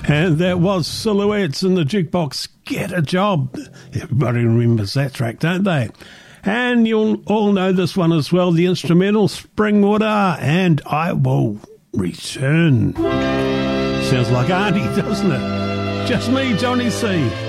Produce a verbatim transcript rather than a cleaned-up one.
And that was Silhouettes in the Jukebox, Get a Job. Everybody remembers that track, don't they? And you'll all know this one as well, the instrumental Spring Water and I Will Return. Sounds like Auntie, doesn't it? Just me, Johnny C.